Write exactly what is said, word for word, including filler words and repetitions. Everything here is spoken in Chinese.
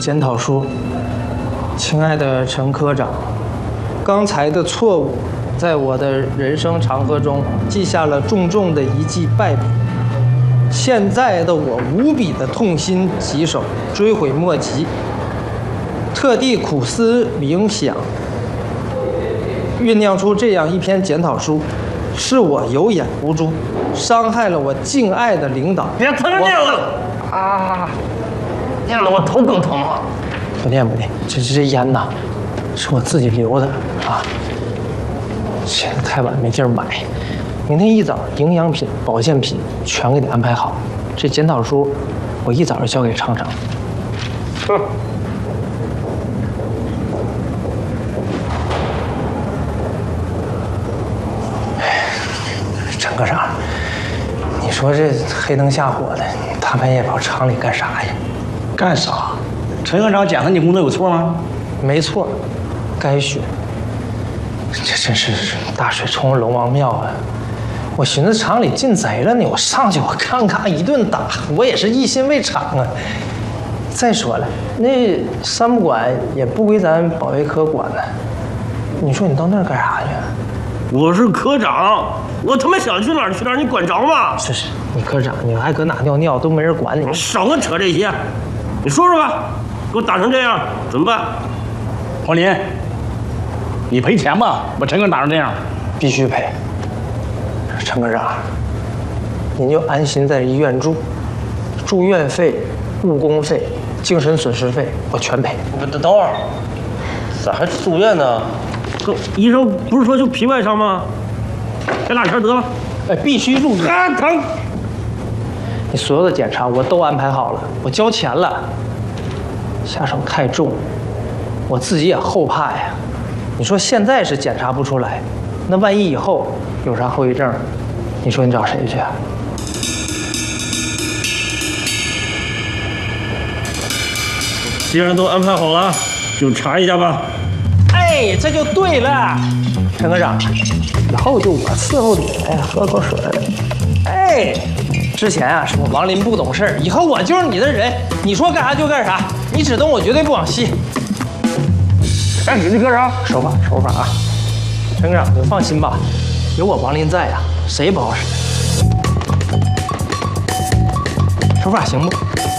检讨书。亲爱的陈科长，刚才的错误，在我的人生长河中记下了重重的一记败笔。现在的我无比的痛心疾首，追悔莫及，特地苦思冥想，酝酿出这样一篇检讨书，是我有眼无珠，伤害了我敬爱的领导。 别疼念了啊！念了我头更疼了。 不念不念，这这这烟呐，是我自己留的啊。现在太晚没地儿买，明天一早营养品、保健品全给你安排好。这检讨书我一早就交给厂长。 哼。 陈科长，你说这黑灯瞎火的，大半夜跑厂里干啥呀？ 干啥？陈科长检查你工作有错吗？ 没错，该学。这真是大水冲龙王庙啊！我寻思厂里进贼了呢，我上去我看看一顿打，我也是一心为厂啊。再说了，那三不管也不归咱保卫科管呢。你说你到那儿干啥去？ 我是科长，我他妈想去哪儿去哪儿，你管着吗？ 是是，你科长，你爱搁哪尿尿都没人管你。 你少跟扯这些，你说说吧，给我打成这样怎么办？ 黄林，你赔钱吧，把陈科打成这样， 必须赔。陈科长，您就安心在医院住，住院费、误工费、精神损失费我全赔。 不，等等会儿，咋还住院呢？这医生不是说就皮外伤吗？开俩钱得了。 哎，必须入院。 啊，疼！ 你所有的检查我都安排好了，我交钱了。下手太重，我自己也后怕呀。你说现在是检查不出来，那万一以后有啥后遗症，你说你找谁去啊？ 既然都安排好了，就查一下吧。 哎，这就对了，陈科长，以后就我伺候你了呀。喝口水。哎，之前啊，什么王林不懂事儿，以后我就是你的人，你说干啥就干啥，你指动我绝对不往西。 哎，你科长， 守法守法啊！陈科长，你放心吧，有我王林在啊，谁也不好使。守法行不？